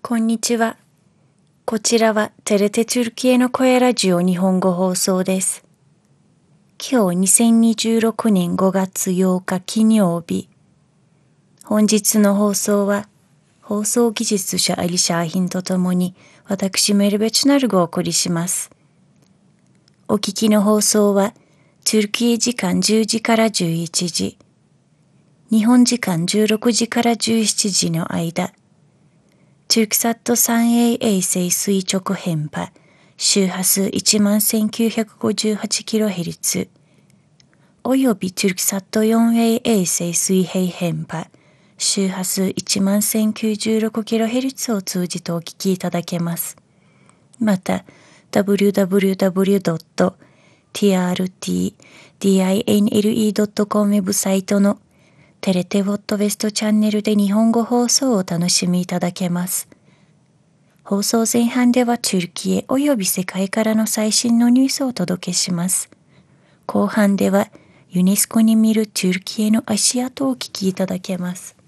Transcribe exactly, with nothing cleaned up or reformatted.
こんにちは。こちらはテレテチュルキエの声ラジオ日本語放送です。今日にせんにじゅうろくねんごがつようか金曜日。本日の放送は放送技術者アリシャーヒンとともに私メルベチナルがお送りします。お聞きの放送はトゥルキエ時間じゅうじからじゅういちじ、日本時間じゅうろくじからじゅうしちじの間、トゥルクサット スリーエー 衛星垂直変波周波数 いちまんせんきゅうひゃくごじゅうはちキロヘルツ およびトゥルクサット フォーエー 衛星水平変波周波数 いちまんせんきゅうじゅうろくキロヘルツ を通じてお聞きいただけます。また ダブリューダブリューダブリュードットティーアールティーディーアイエヌエルイードットコム ウェブサイトのテレテウォットウェストチャンネルで日本語放送をお楽しみいただけます。放送前半ではトゥルキエおよび世界からの最新のニュースをお届けします。後半ではユネスコに見るトゥルキエの足跡をお聞きいただけます。